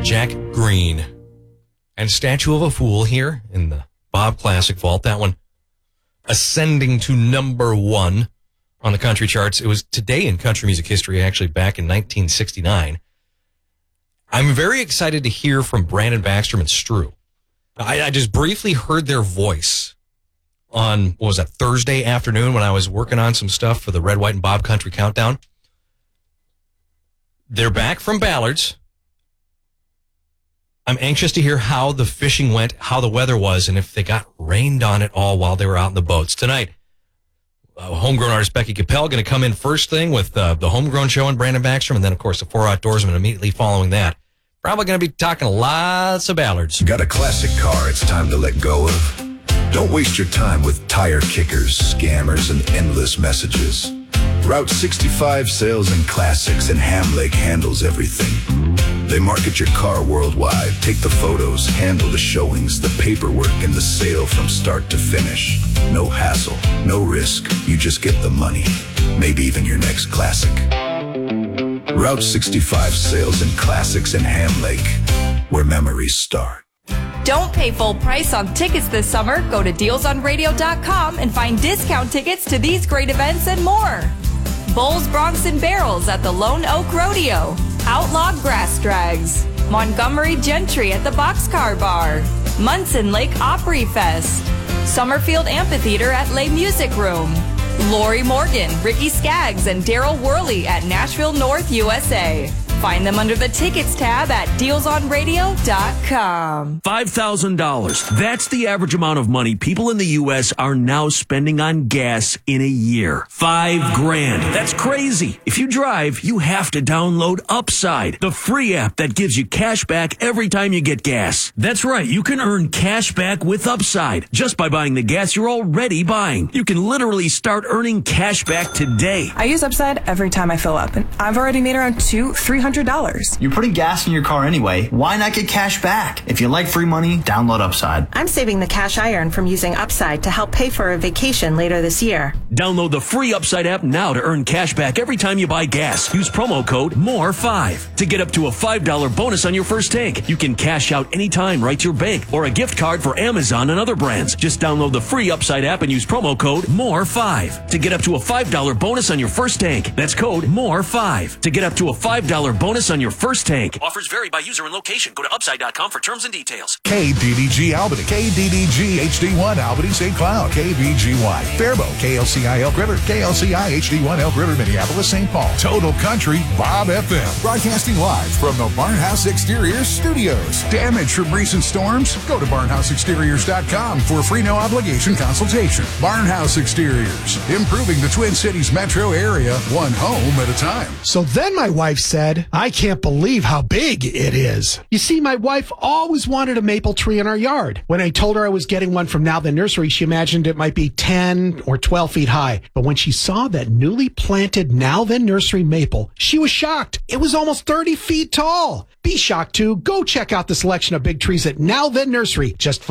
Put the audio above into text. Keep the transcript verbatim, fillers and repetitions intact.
Jack Green. And Statue of a Fool here in the Bob Classic Vault. That one ascending to number one on the country charts. It was today in country music history, actually back in nineteen sixty-nine. I'm very excited to hear from Brandon Backstrom and Stru. I, I just briefly heard their voice on, what was that, Thursday afternoon when I was working on some stuff for the Red, White, and Bob Country Countdown. They're back from Ballards. I'm anxious to hear how the fishing went, how the weather was, and if they got rained on at all while they were out in the boats. Tonight, uh, homegrown artist Becky Capel going to come in first thing with uh, the Homegrown Show and Brandon Backstrom, and then, of course, the Four Outdoorsmen immediately following that. Probably going to be talking lots of Ballards. Got a classic car it's time to let go of? Don't waste your time with tire kickers, scammers, and endless messages. Route sixty-five Sales and Classics in Ham Lake handles everything. They market your car worldwide, take the photos, handle the showings, the paperwork, and the sale from start to finish. No hassle, no risk. You just get the money. Maybe even your next classic. Route sixty-five Sales and Classics in Ham Lake, where memories start. Don't pay full price on tickets this summer. Go to deals on radio dot com and find discount tickets to these great events and more. Bulls, Broncs, and Barrels at the Lone Oak Rodeo. Outlaw Grass Drags. Montgomery Gentry at the Boxcar Bar. Munson Lake Opry Fest. Summerfield Amphitheater at Les Music Room. Lori Morgan, Ricky Skaggs, and Daryl Worley at Nashville North, U S A. Find them under the Tickets tab at deals on radio dot com. five thousand dollars. That's the average amount of money people in the U S are now spending on gas in a year. Five grand. That's crazy. If you drive, you have to download Upside, the free app that gives you cash back every time you get gas. That's right. You can earn cash back with Upside just by buying the gas you're already buying. You can literally start earning cash back today. I use Upside every time I fill up, and I've already made around two, three hundred dollars. You're putting gas in your car anyway. Why not get cash back? If you like free money, download Upside. I'm saving the cash I earn from using Upside to help pay for a vacation later this year. Download the free Upside app now to earn cash back every time you buy gas. Use promo code M O R E five to get up to a five dollar bonus on your first tank. You can cash out anytime right to your bank or a gift card for Amazon and other brands. Just download the free Upside app and use promo code M O R E five to get up to a five dollar bonus on your first tank. That's code M O R E five to get up to a five dollar bonus on your first tank. Offers vary by user and location. Go to upside dot com for terms and details. K D D G Albany, K D D G H D one Albany Saint Cloud, K B G Y Faribault, K L C I Elk River, K L C I H D one Elk River, Minneapolis, Saint Paul. Total Country Bob F M, broadcasting live from the Barnhouse Exteriors Studios. Damage from recent storms? Go to barnhouse exteriors dot com for a free no obligation consultation. Barnhouse Exteriors, improving the Twin Cities metro area, one home at a time. So then my wife said, I can't believe how big it is. You see, my wife always wanted a maple tree in our yard. When I told her I was getting one from Now Then Nursery, she imagined it might be ten or twelve feet high. But when she saw that newly planted Now Then Nursery maple, she was shocked. It was almost thirty feet tall. Be shocked too. Go check out the selection of big trees at Now Then Nursery. Just